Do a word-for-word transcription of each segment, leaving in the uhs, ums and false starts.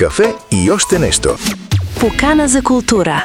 Кафе и още нещо. Покана за култура.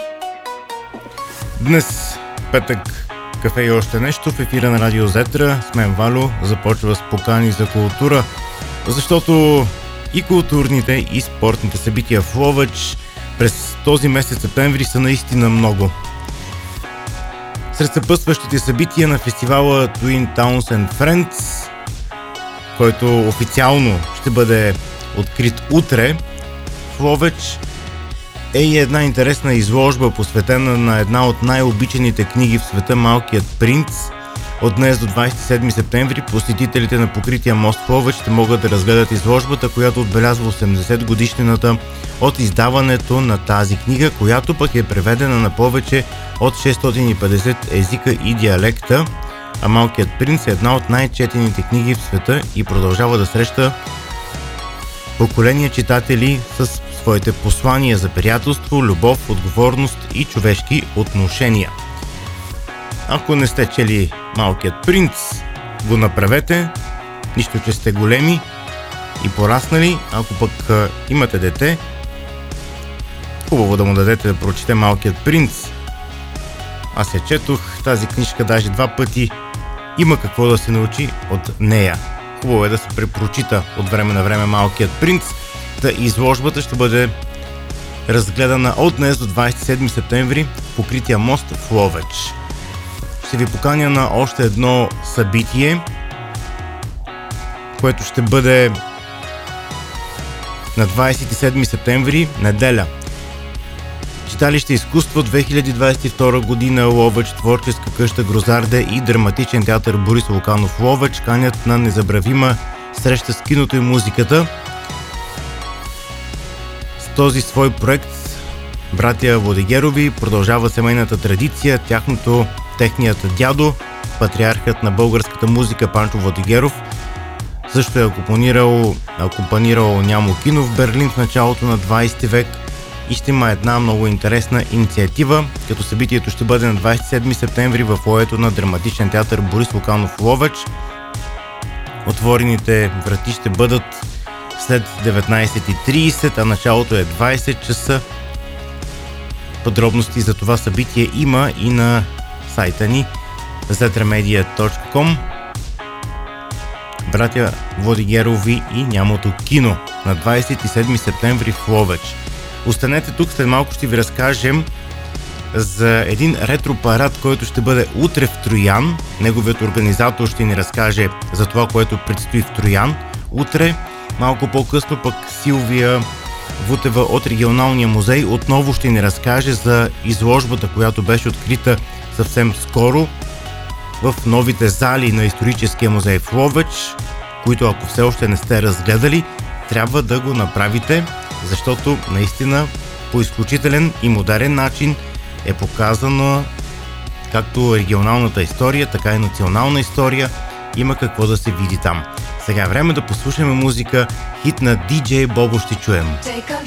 Днес, петък, кафе и още нещо в ефира на Радио Зетра. С мен Вало започва с покани за култура, защото и културните, и спортните събития в Ловеч през този месец септември са наистина много. Сред съпътстващите събития на фестивала Twin Towns and Friends, който официално ще бъде открит утре в Ловеч, е и една интересна изложба, посветена на една от най-обичаните книги в света, Малкият принц. От днес до двадесет и седми септември посетителите на покрития мост в Ловеч ще могат да разгледат изложбата, която отбелязва осемдесет годишнината от издаването на тази книга, която пък е преведена на повече от шестстотин и петдесет езика и диалекта, а Малкият принц е една от най-четените книги в света и продължава да среща поколения читатели с своите послания за приятелство, любов, отговорност и човешки отношения. Ако не сте чели Малкият принц, го направете, нищо че сте големи и пораснали. Ако пък а, имате дете, хубаво да му дадете да прочете Малкият принц. Аз я четох тази книжка даже два пъти. Има какво да се научи от нея. Хубаво е да се препрочита от време на време Малкият принц. Та изложбата ще бъде разгледана от днес до двадесет и седми септември в покрития мост в Ловеч. Ще ви поканя на още едно събитие, което ще бъде на двадесет и седми септември, неделя. Читалище изкуство две хиляди двадесет и втора година, Ловеч, творческа къща Грозарде и драматичен театър Борис Луканов Ловеч канят на незабравима среща с киното и музиката. С този свой проект братя Владигерови продължава семейната традиция. Тяхното, техният дядо, патриархът на българската музика Панчо Владигеров, също е акомпанирал, акомпанирал Нямо кино в Берлин в началото на двадесети век и ще има една много интересна инициатива, като събитието ще бъде на двадесет и седми септември в фоайето на драматичен театър Борис Луканов Ловеч. Отворените врати ще бъдат след деветнадесет и тридесет, а началото е двадесет часа. Подробности за това събитие има и на сайта ни зетрамедия точка ком. Братя Владигерови и Нямото кино на двадесет и седми септември в Ловеч. Останете тук, след малко ще ви разкажем за един ретро-парад, който ще бъде утре в Троян. Неговият организатор ще ни разкаже за това, което предстои в Троян утре. Малко по-късно пък Силвия Вутева от регионалния музей отново ще ни разкаже за изложбата, която беше открита съвсем скоро в новите зали на историческия музей в Ловеч, които ако все още не сте разгледали, трябва да го направите, защото наистина по изключителен и модерен начин е показана както регионалната история, така и национална история. Има какво да се види там. Сега е време да послушаме музика. Хит на Ди Джей Бобо ще чуем.